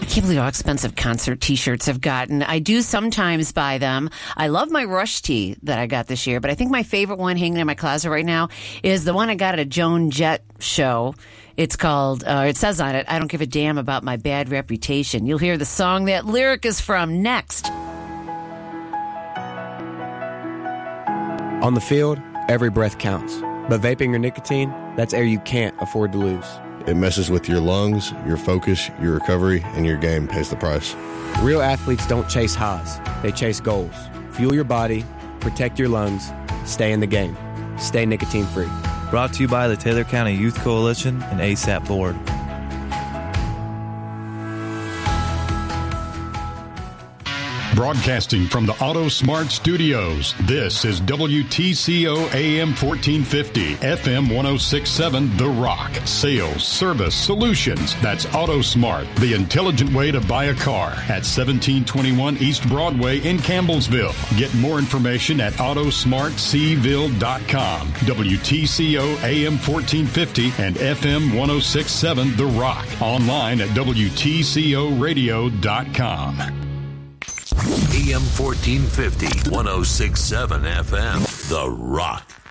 can't believe how expensive concert T-shirts have gotten. I do sometimes buy them. I love my Rush tee that I got this year, but I think my favorite one hanging in my closet right now is the one I got at a Joan Jett show. It's called, it says on it, I don't give a damn about my bad reputation. You'll hear the song that lyric is from next. On the field, every breath counts. But vaping or nicotine, that's air you can't afford to lose. It messes with your lungs, your focus, your recovery, and your game pays the price. Real athletes don't chase highs. They chase goals. Fuel your body, protect your lungs, stay in the game. Stay nicotine-free. Brought to you by the Taylor County Youth Coalition and ASAP Board. Broadcasting from the Auto Smart Studios, this is WTCO AM 1450, FM 1067, The Rock. Sales, service, solutions. That's Auto Smart, the intelligent way to buy a car at 1721 East Broadway in Campbellsville. Get more information at autosmartcville.com. WTCO AM 1450 and FM 1067, The Rock. Online at WTCOradio.com. AM 1450, 1067 FM, The Rock.